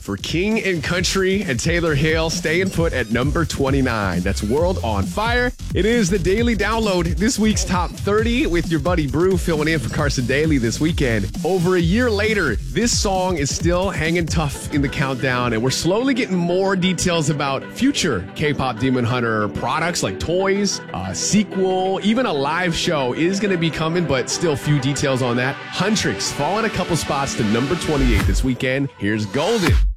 for King and Country and Taylor Hale staying put at number 29. That's World on Fire. It is the Daily Download, this week's top 30 with your buddy Brew filling in for Carson Daly this weekend. Over a year later, this song is still hanging tough in the countdown, and we're slowly getting more details about future K-pop Demon Hunter products like toys, a sequel, even a live show is going to be coming, but still few details on that. Huntrix falling a couple spots to number 28 this weekend. Here's Golden.